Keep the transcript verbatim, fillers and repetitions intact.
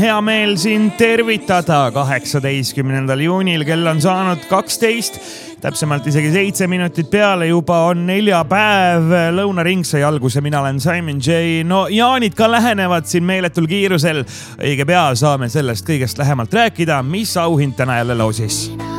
hea meel sind tervitada kaheksateistkümnendal juunil, kell on saanud kaksteist, täpsemalt isegi seitse minutit peale, juba on neljapäev, lõunaring sai alguse, mina olen Simon J. No jaanid ka lähenevad siin meeletul kiirusel, õige pea saame sellest kõigest lähemalt rääkida, mis auhind täna jälle loosis.